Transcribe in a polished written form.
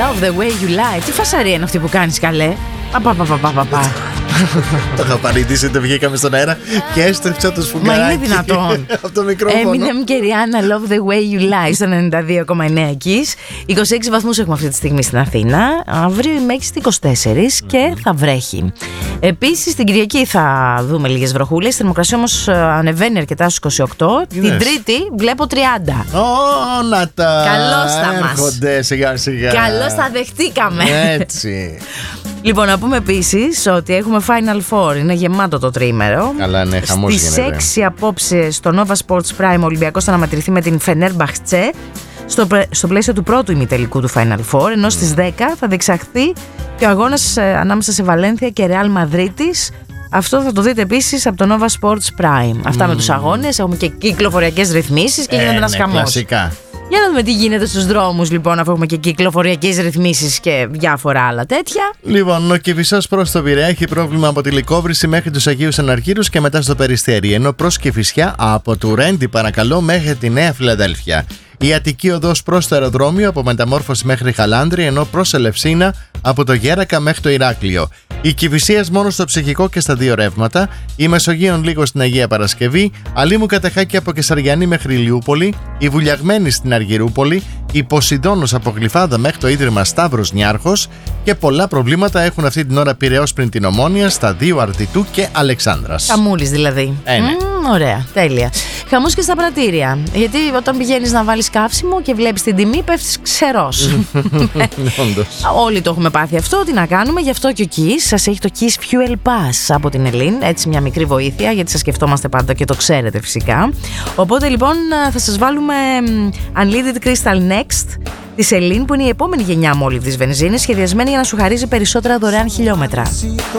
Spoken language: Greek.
Love the way you lie. Τι φασαρία είναι αυτή που κάνεις, καλέ? Το είχα παρητήσει, το βγήκαμε στον αέρα και έστρεψα το σφουγγαράκι. Μα είναι δυνατόν? Από το μικρόφωνο. Eminem και Rihanna, Love the way you lie στο 92,9 Kiss. 26 βαθμούς έχουμε αυτή τη στιγμή στην Αθήνα. Αύριο η μέγιστη 24 και θα βρέχει. Επίσης την Κυριακή θα δούμε λίγες βροχούλες. Η θερμοκρασία όμως ανεβαίνει αρκετά στους 28. Την Τρίτη βλέπω 30. Να τα. Καλώς θα μας. Έρχονται σιγά σιγά. Καλώς θα δεχτήκαμε. Έτσι. Λοιπόν, να πούμε επίσης ότι έχουμε Final Four. Είναι γεμάτο το τρίμερο. Καλά, ναι, χαμός γίνεται. Στις 6 απόψε στο Nova Sports Prime ο Ολυμπιακός θα αναμετρηθεί με την Fenerbahçe στο πλαίσιο του πρώτου ημιτελικού του Final Four. Ενώ στις 10 θα διεξαχθεί και ο αγώνας ανάμεσα σε Βαλένθια και Real Μαδρίτης. Αυτό θα το δείτε επίσης από το Nova Sports Prime. Αυτά με τους αγώνες. Έχουμε και κυκλοφοριακές ρυθμίσεις και γίνεται ένας χαμός. Κλασικά. Για να δούμε τι γίνεται στους δρόμους, λοιπόν, αφού έχουμε και κυκλοφοριακές ρυθμίσεις και διάφορα άλλα τέτοια. Λοιπόν, ο Κηφισός προς το Πειραιά έχει πρόβλημα από τη Λυκόβρηση μέχρι τους Αγίους Αναρχήρους και μετά στο Περιστέρι. Ενώ προς Κηφισιά από του Ρέντι, παρακαλώ, μέχρι τη Νέα Φιλαδέλφια. Η Αττική οδός προς το αεροδρόμιο από Μεταμόρφωση μέχρι Χαλάνδρη, ενώ προς Ελευσίνα από το Γέρακα μέχρι το Ηράκλειο. Η Κηφισίας μόνο στο Ψυχικό και στα δύο ρεύματα. Η Μεσογείων λίγο στην Αγία Παρασκευή. Αλήμου Κατεχάκη από Κεσαριανή μέχρι Ηλιούπολη. Η Βουλιαγμένη στην Αργυρούπολη. Η Ποσειδώνος από Γλυφάδα μέχρι το Ίδρυμα Σταύρος Νιάρχος. Και πολλά προβλήματα έχουν αυτή την ώρα Πειραιώς πριν την Ομόνια στα δύο Αρτιτού και Αλεξάνδρας. Χαμούλης δηλαδή. Ναι. Ωραία, τέλεια. Χαμός και στα πρατήρια. Γιατί όταν πηγαίνεις να βάλεις καύσιμο και βλέπεις την τιμή, πέφτεις ξερός. Όλοι το έχουμε πάθει αυτό. Τι να κάνουμε, γι' αυτό και ο Kiss σας έχει το Kiss Fuel Pass από την Ελλήν. Έτσι, μια μικρή βοήθεια, γιατί σας σκεφτόμαστε πάντα και το ξέρετε φυσικά. Οπότε λοιπόν θα σας βάλουμε Unleaded Crystal Next της Ελλήν, που είναι η επόμενη γενιά αμόλυβδης βενζίνης, σχεδιασμένη για να σου χαρίζει περισσότερα δωρεάν χιλιόμετρα.